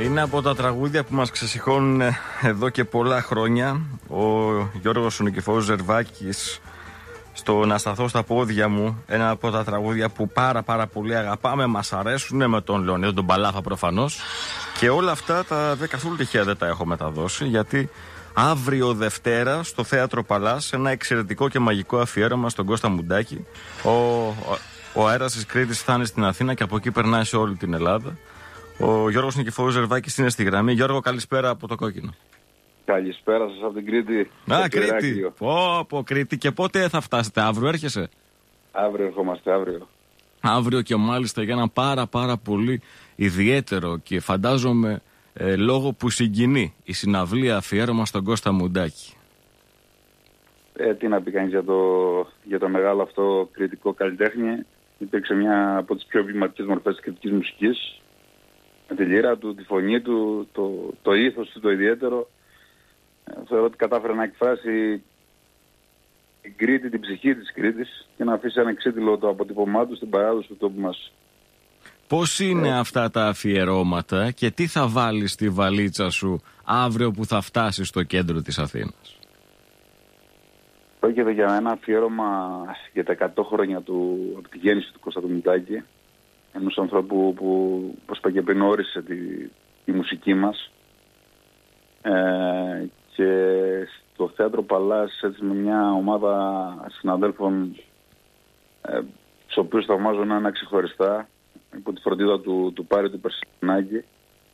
Είναι από τα τραγούδια που μας ξεσηκώνουν εδώ και πολλά χρόνια. Ο Γιώργος ο Νικηφόρος Ζερβάκης, στο «Να σταθώ στα πόδια μου», ένα από τα τραγούδια που πάρα πολύ αγαπάμε, μας αρέσουν, με τον Λεωνίδα τον Παλάφα προφανώς. Και όλα αυτά καθόλου τυχαία δεν τα έχω μεταδώσει, γιατί αύριο Δευτέρα στο Θέατρο Παλάς ένα εξαιρετικό και μαγικό αφιέρωμα στον Κώστα Μουντάκη. Ο αέρας της Κρήτης θα είναι στην Αθήνα και από εκεί περνάει σε όλη την Ελλάδα. Ο Γιώργος Νικηφόρος Ζερβάκης είναι στη γραμμή. Γιώργο, καλησπέρα από το Κόκκινο. Καλησπέρα σας από την Κρήτη. Κρήτη. Πω, Κρήτη. Και πότε θα φτάσετε, αύριο έρχεσαι? Αύριο ερχόμαστε, αύριο. Αύριο και μάλιστα για ένα πάρα πολύ ιδιαίτερο και φαντάζομαι λόγο που συγκινεί η συναυλία αφιέρωμα στον Κώστα Μουντάκη. Τι να πει κανείς για το μεγάλο αυτό κριτικό καλλιτέχνη. Υπήρξε μια από τις πιο εμβληματικές μορφές της κριτικής μουσικής. Με τη λύρα του, τη φωνή του, το ήθος του το ιδιαίτερο. Θεωρώ ότι κατάφερε να εκφράσει την Κρήτη, την ψυχή της Κρήτης και να αφήσει ανεξίτηλο το αποτύπωμά του στην παράδοση του τόπου μας. Πώς είναι αυτά τα αφιερώματα και τι θα βάλεις στη βαλίτσα σου αύριο που θα φτάσεις στο κέντρο της Αθήνας? Πρόκειται για ένα αφιέρωμα για τα 100 χρόνια από τη γέννηση του Κώστα Μουντάκη, ενός ανθρώπου που, όπως είπα και πριν, όρισε τη μουσική μας, και στο Θέατρο Παλάς, έτσι, με μια ομάδα συναδέλφων τους οποίους θαυμάζω ένα ξεχωριστά, υπό τη φροντίδα του Πάρη του Περσινάκη,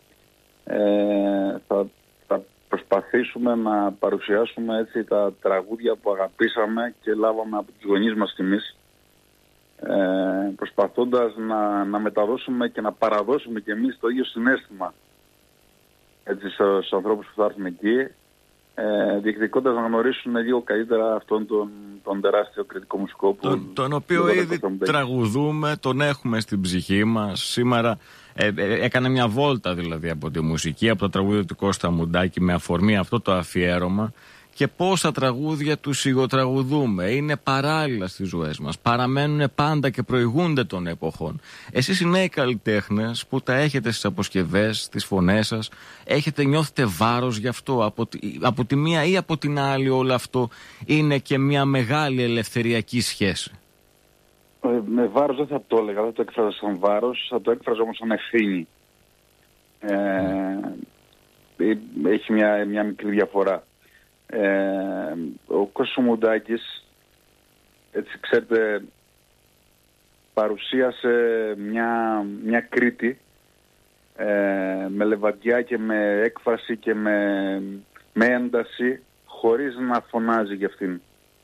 θα προσπαθήσουμε να παρουσιάσουμε έτσι τα τραγούδια που αγαπήσαμε και λάβαμε από τους γονείς μας τιμής, προσπαθώντας να μεταδώσουμε και να παραδώσουμε και εμείς το ίδιο συναίσθημα, έτσι, στους ανθρώπους που θα έρθουν εκεί, διεκδικώντας να γνωρίσουν λίγο καλύτερα αυτόν τον τεράστιο κριτικό μουσικό τον οποίο ήδη τραγουδούμε, τον έχουμε στην ψυχή μας. Σήμερα έκανε μια βόλτα δηλαδή από τη μουσική, από τα τραγούδια του Κώστα Μουντάκη με αφορμή αυτό το αφιέρωμα, και πόσα τραγούδια του σιγοτραγουδούμε. Είναι παράλληλα στις ζωές μας, παραμένουν πάντα και προηγούνται των εποχών. Εσείς οι νέοι καλλιτέχνες που τα έχετε στις αποσκευές, στις φωνές σας, νιώθετε βάρος γι' αυτό? Από τη μία ή από την άλλη όλο αυτό είναι και μια μεγάλη ελευθεριακή σχέση? Με βάρος δεν θα το έλεγα, δεν το έκφραζα σαν βάρος, θα το έκφραζα όμως σαν ευθύνη. Έχει μια μικρή διαφορά. Ο Κώστας Μουντάκης, έτσι, ξέρετε, παρουσίασε μια Κρήτη με λεβαντιά και με έκφραση και με ένταση, χωρίς να φωνάζει για αυτήν.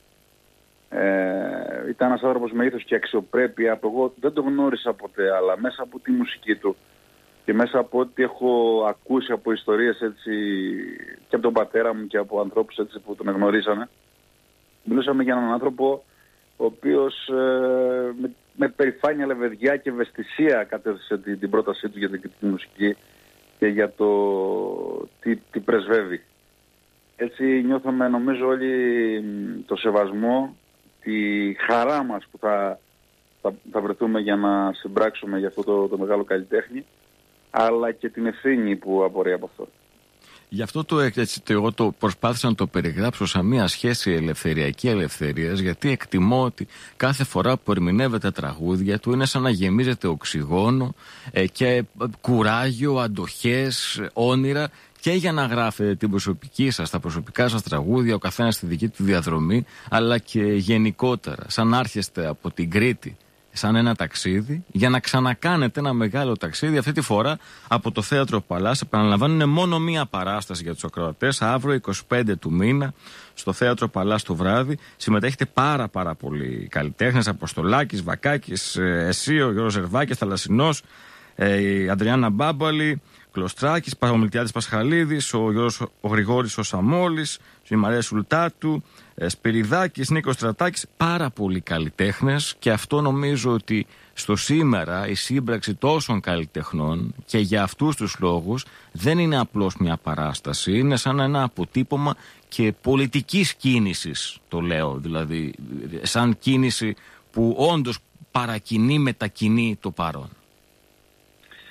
Ήταν ένας άνθρωπος με ήθος και αξιοπρέπεια που εγώ δεν το γνώρισα ποτέ, αλλά μέσα από τη μουσική του και μέσα από ό,τι έχω ακούσει από ιστορίες, έτσι, και από τον πατέρα μου και από ανθρώπους, έτσι, που τον γνωρίσανε, μιλούσαμε για έναν άνθρωπο ο οποίος με περηφάνεια, λεβεδιά και ευαισθησία κατέθεσε την πρότασή του για την κριτική μουσική και για το τι πρεσβεύει. Έτσι νιώθαμε, νομίζω, όλοι το σεβασμό, τη χαρά μας που θα βρεθούμε για να συμπράξουμε για αυτό το μεγάλο καλλιτέχνη, αλλά και την ευθύνη που απορρέει από αυτό. Γι' αυτό εγώ το προσπάθησα να το περιγράψω σαν μια σχέση ελευθεριακή ελευθερίας, γιατί εκτιμώ ότι κάθε φορά που ερμηνεύεται τραγούδια του είναι σαν να γεμίζεται οξυγόνο και κουράγιο, αντοχές, όνειρα, και για να γράφετε την προσωπική σας, τα προσωπικά σας τραγούδια, ο καθένας στη δική του διαδρομή, αλλά και γενικότερα, σαν να έρχεστε από την Κρήτη σαν ένα ταξίδι, για να ξανακάνετε ένα μεγάλο ταξίδι, αυτή τη φορά από το Θέατρο Παλάς. Επαναλαμβάνω, είναι μόνο μία παράσταση για τους ακροατές, αύριο 25 του μήνα στο Θέατρο Παλάς το βράδυ. Συμμετέχετε πάρα πολλοί καλλιτέχνες, Αποστολάκης, Βακάκης, εσύ, ο Γιώργος Ζερβάκης, Θαλασσινός, η Αντριάννα Μπάμπαλη, Κλωστράκης, Παπαμιλτιάδης Πασχαλίδης, ο Γρηγόρης ο Σαμόλης, η Μαρία Σουλτάτου, Σπυριδάκης, Νίκος Στρατάκης, πάρα πολλοί καλλιτέχνες, και αυτό νομίζω ότι στο σήμερα η σύμπραξη τόσων καλλιτεχνών και για αυτούς τους λόγους δεν είναι απλώς μια παράσταση, είναι σαν ένα αποτύπωμα και πολιτικής κίνησης, το λέω, δηλαδή σαν κίνηση που όντως παρακινεί, μετακινεί το παρόν.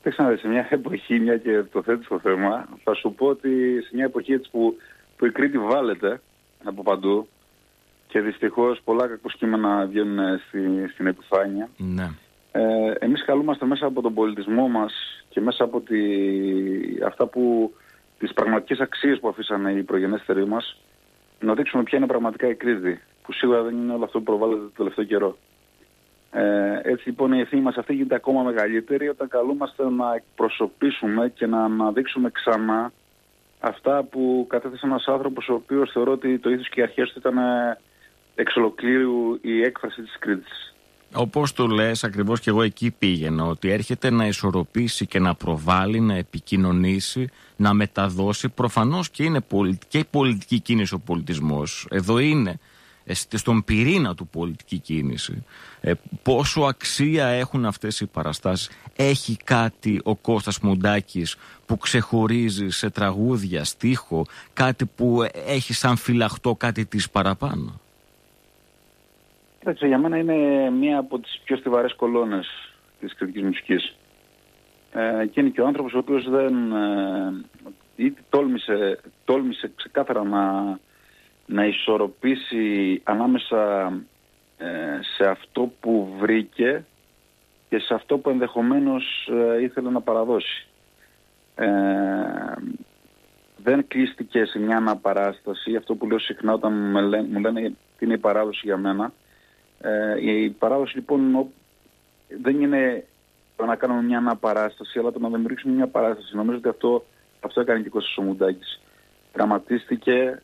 Σε μια εποχή, μια και το θέτεις το θέμα, θα σου πω ότι σε μια εποχή έτσι που η Κρήτη βάλεται από παντού και δυστυχώς πολλά κακοσκήμενα βγαίνουν στην επιφάνεια. Ναι. Εμείς καλούμαστε μέσα από τον πολιτισμό μας και μέσα από τις πραγματικές αξίες που αφήσανε οι προγενέστεροι μας, να δείξουμε ποια είναι πραγματικά η Κρήτη, που σίγουρα δεν είναι όλο αυτό που προβάλλεται το τελευταίο καιρό. Έτσι λοιπόν η ευθύνη μας αυτή γίνεται ακόμα μεγαλύτερη όταν καλούμαστε να εκπροσωπήσουμε και να αναδείξουμε ξανά αυτά που κατέθεσε ένας άνθρωπος ο οποίος θεωρώ ότι το ήθος και οι αρχές του ήταν εξ ολοκλήρου η έκφραση της Κρήτης. Όπως το λες, ακριβώς και εγώ εκεί πήγαινα, ότι έρχεται να ισορροπήσει και να προβάλλει, να επικοινωνήσει, να μεταδώσει. Προφανώς και είναι και η πολιτική κίνηση ο πολιτισμός. Εδώ είναι στον πυρήνα του πολιτική κίνηση. Πόσο αξία έχουν αυτές οι παραστάσεις. Έχει κάτι ο Κώστας Μουντάκης που ξεχωρίζει σε τραγούδια, στίχο, κάτι που έχει σαν φυλαχτό κάτι της παραπάνω? Κοίταξε, για μένα είναι μία από τις πιο στιβαρές κολόνες της κριτικής μουσικής. Και είναι και ο άνθρωπος ο οποίος τόλμησε ξεκάθαρα να ισορροπήσει ανάμεσα σε αυτό που βρήκε και σε αυτό που ενδεχομένως ήθελε να παραδώσει. Δεν κλείστηκε σε μια αναπαράσταση, αυτό που λέω συχνά όταν μου λένε τι είναι η παράδοση για μένα. Η παράδοση λοιπόν δεν είναι το να κάνουμε μια αναπαράσταση, αλλά το να δημιουργήσουμε μια παράσταση. Νομίζω ότι αυτό έκανε και ο Κώστας ο Μουντάκης. Δραματίστηκε,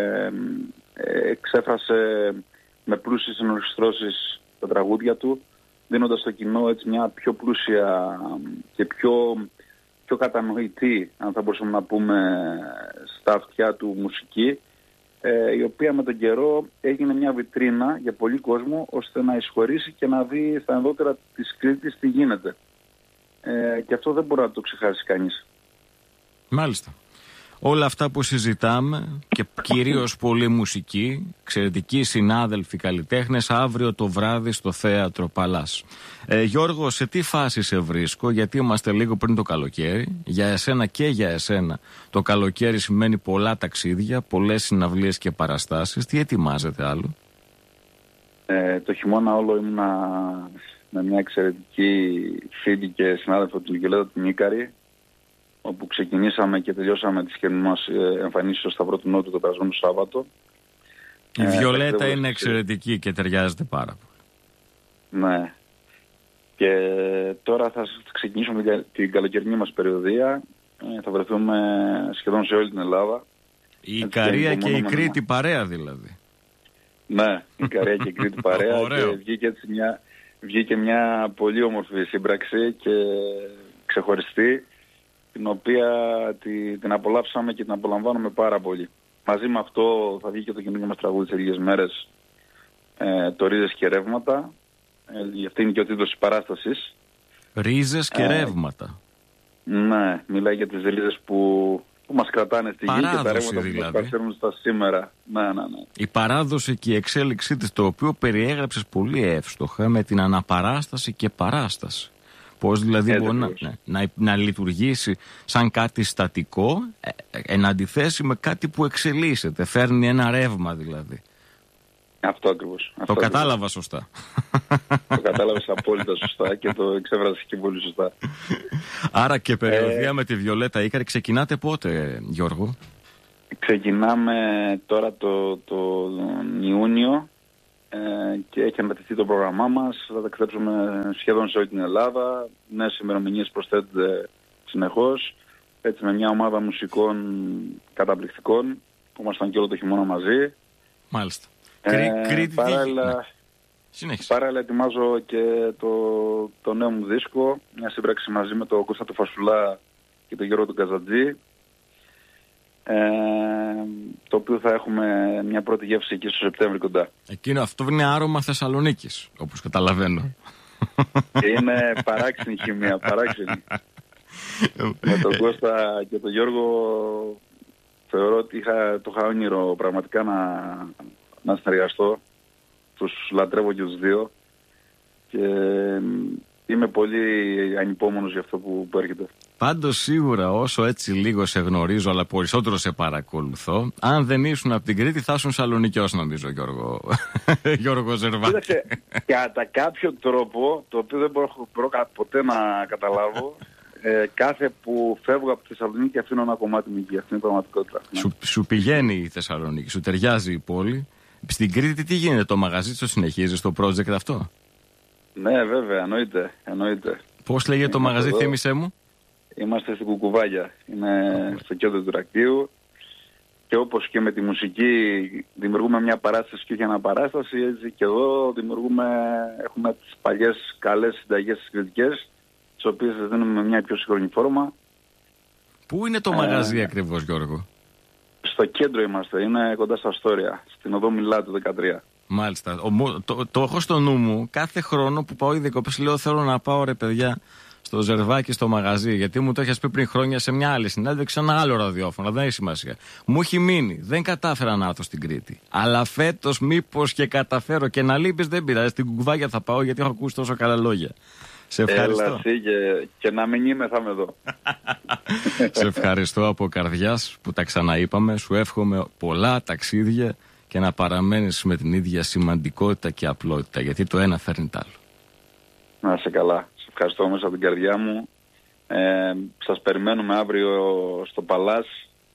εξέφρασε με πλούσιες ενορχιστρώσεις τα τραγούδια του, δίνοντας στο κοινό έτσι μια πιο πλούσια και πιο κατανοητή, αν θα μπορούσαμε να πούμε, στα αυτιά του μουσική, η οποία με τον καιρό έγινε μια βιτρίνα για πολύ κόσμο, ώστε να εισχωρήσει και να δει στα ενδότερα της Κρήτης τι γίνεται. Και αυτό δεν μπορεί να το ξεχάσει κανείς. Μάλιστα. Όλα αυτά που συζητάμε και κυρίως πολύ μουσική, εξαιρετικοί συνάδελφοι καλλιτέχνες, αύριο το βράδυ στο Θέατρο Παλάς. Γιώργο, σε τι φάση σε βρίσκω, γιατί είμαστε λίγο πριν το καλοκαίρι, για εσένα και για εσένα το καλοκαίρι σημαίνει πολλά ταξίδια, πολλές συναυλίες και παραστάσεις. Τι ετοιμάζετε άλλο? Το χειμώνα όλο ήμουνα με μια εξαιρετική φίλη και συνάδελφο του Βιολέτα του Νίκαρη, όπου ξεκινήσαμε και τελειώσαμε τις χερινές μας εμφανίσεις στο Σταυρό του Νότου το περασμένο Σάββατο. Η Βιολέτα είναι εξαιρετική και ταιριάζεται πάρα πολύ. Ναι. Και τώρα θα ξεκινήσουμε την καλοκαιρινή μας περιοδία. Θα βρεθούμε σχεδόν σε όλη την Ελλάδα. Η Ικαρία και η Κρήτη παρέα δηλαδή. Ναι, η Ικαρία και η Κρήτη παρέα. Και βγήκε μια πολύ όμορφη σύμπραξη και ξεχωριστή, την οποία την απολαύσαμε και την απολαμβάνουμε πάρα πολύ. Μαζί με αυτό θα βγει και το καινούργιο μας τραγούδι σε λίγες μέρες, το Ρίζες και Ρεύματα. Αυτή είναι και ο τίτλος της παράστασης. Ρίζες και Ρεύματα. Ναι, μιλάει για τις ρίζες που μας κρατάνε στη γη και τα ρεύματα δηλαδή, που μας παραφέρουν στα σήμερα. Ναι. Η παράδοση και η εξέλιξή της, το οποίο περιέγραψες πολύ εύστοχα με την αναπαράσταση και παράσταση. Πώς δηλαδή μπορεί να λειτουργήσει σαν κάτι στατικό εν αντιθέσει με κάτι που εξελίσσεται, φέρνει ένα ρεύμα δηλαδή. Αυτό ακριβώς. Το κατάλαβα σωστά. Το κατάλαβες απόλυτα σωστά και το εξέφρασες και πολύ σωστά. Άρα και περιοδία με τη Βιολέτα Ίκαρη ξεκινάτε πότε, Γιώργο? Ξεκινάμε τώρα τον Ιούνιο και έχει ανατεθεί το πρόγραμμά μας. Θα ταξιδέψουμε σχεδόν σε όλη την Ελλάδα. Νέες ημερομηνίες προσθέτονται συνεχώς. Έτσι με μια ομάδα μουσικών καταπληκτικών που ήμασταν και όλο το χειμώνα μαζί. Μάλιστα. Παράλληλα ετοιμάζω και το νέο μου δίσκο, μια σύμπραξη μαζί με τον Κώστα του Φασουλά και τον Γιώργο του Καζαντζή, το οποίο θα έχουμε μια πρώτη γεύση εκεί στο Σεπτέμβρη κοντά. Αυτό είναι άρωμα Θεσσαλονίκης, όπως καταλαβαίνω. Είναι παράξενη χημεία, παράξενη. Με τον Κώστα και τον Γιώργο θεωρώ ότι το είχα όνειρο πραγματικά να συνεργαστώ. Τους λατρεύω και τους δύο και είμαι πολύ ανυπόμονος για αυτό που έρχεται. Πάντως σίγουρα όσο έτσι λίγο σε γνωρίζω, αλλά περισσότερο σε παρακολουθώ, αν δεν ήσουν από την Κρήτη θα ήσουν Σαλονικιός, νομίζω, Γιώργο Ζερβάκη. Κοίταξε, κατά κάποιο τρόπο, το οποίο δεν μπορώ ποτέ να καταλάβω, κάθε που φεύγω από τη Θεσσαλονίκη αφήνω ένα κομμάτι μου εκεί. Αυτή είναι η πραγματικότητα. Σου πηγαίνει η Θεσσαλονίκη, σου ταιριάζει η πόλη. Στην Κρήτη τι γίνεται, το μαγαζί το συνεχίζεις, το project αυτό? Ναι, βέβαια, εννοείται. Πώς λέγεται το μαγαζί, θύμισέ μου? Είμαστε στην Κουκουβάγια, είναι στο κέντρο του Ηρακλείου και όπως και με τη μουσική δημιουργούμε μια παράσταση και όχι αναπαράσταση, έτσι και εδώ έχουμε τις παλιές καλές συνταγές τις κριτικές, τις οποίες δίνουμε μια πιο σύγχρονη φόρμα. Πού είναι το μαγαζί ακριβώς, Γιώργο? Στο κέντρο είμαστε, είναι κοντά στα Αστόρια, στην οδό Μιλάτου 13. Μάλιστα, το έχω στο νου μου, κάθε χρόνο που πάω οι διακοπές λέω θέλω να πάω ρε παιδιά στο Ζερβάκη στο μαγαζί, γιατί μου το έχεις πει πριν χρόνια σε μια άλλη συνέντευξη, ένα άλλο ραδιόφωνο, δεν έχει σημασία. Μου έχει μείνει, δεν κατάφερα να έρθω στην Κρήτη. Αλλά φέτος μήπως και καταφέρω, και να λείπεις δεν πειράζει, στην Κουκουβάγια θα πάω γιατί έχω ακούσει τόσο καλά λόγια. Σε ευχαριστώ. Έλα, και να μην είμαι, θα είμαι εδώ. Σε ευχαριστώ από καρδιάς που τα ξαναείπαμε, σου εύχομαι πολλά ταξίδια και να παραμένεις με την ίδια σημαντικότητα και απλότητα, γιατί το ένα φέρνει το άλλο. Να είσαι καλά. Σε ευχαριστώ μέσα από την καρδιά μου. Σας περιμένουμε αύριο στο Παλάς.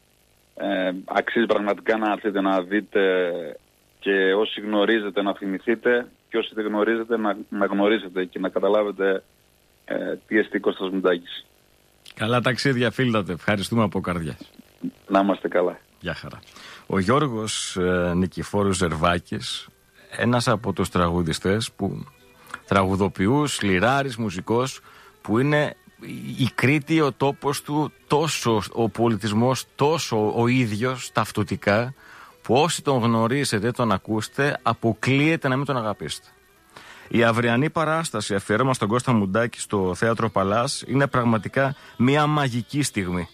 Αξίζει πραγματικά να έρθετε να δείτε και όσοι γνωρίζετε να θυμηθείτε και όσοι δεν γνωρίζετε να γνωρίζετε και να καταλάβετε τι εστί Κώστας Μουντάκης. Καλά ταξίδια φίλτατε. Ευχαριστούμε από καρδιάς. Να είμαστε καλά. Γεια χαρά. Ο Γιώργος Νικηφόρος Ζερβάκης, ένας από τους τραγουδιστές τραγουδοποιούς, λυράρης, μουσικός, που είναι η Κρήτη ο τόπος του, τόσο ο πολιτισμός, τόσο ο ίδιος ταυτοτικά, που όσοι τον γνωρίσετε, τον ακούσετε, αποκλείεται να μην τον αγαπήσετε. Η αυριανή παράσταση αφιέρωμα στον Κώστα Μουντάκη στο Θέατρο Παλάς είναι πραγματικά μια μαγική στιγμή.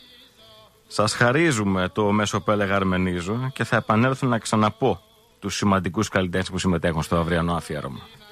Σας χαρίζουμε το Μεσοπέλεγα Αρμενίζω και θα επανέλθω να ξαναπώ τους σημαντικούς καλλιτέχνες που συμμετέχουν στο αυριανό αφιέρωμα.